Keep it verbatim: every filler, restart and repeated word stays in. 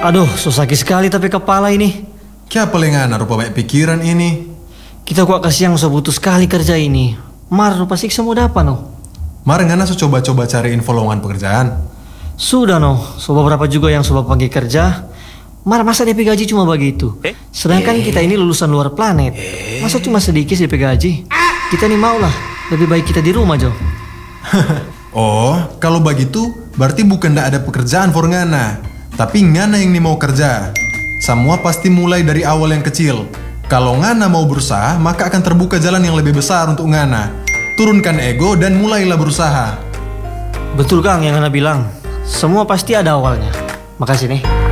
Aduh, so sakit sekali tapi kepala ini. Kya pelengana rupa banyak pikiran ini. Kita kok kasihan so butuh sekali kerja ini. Mar rupa siksa mau dapat no. Mar ngana so coba-coba cari info lowongan pekerjaan. Sudah no, so beberapa juga yang sobat panggil kerja. Mar masa D P gaji cuma begitu. Sedangkan kita ini lulusan luar planet. Masa cuma sedikit D P gaji. Kita nih mau lah, lebih baik kita di rumah Jo. Oh, kalau begitu berarti bukan ndak ada pekerjaan for ngana, tapi ngana yang nih mau kerja. Semua pasti mulai dari awal yang kecil. Kalau ngana mau berusaha, maka akan terbuka jalan yang lebih besar untuk ngana. Turunkan ego dan mulailah berusaha. Betul Kang yang ngana bilang. Semua pasti ada awalnya. Makasih nih.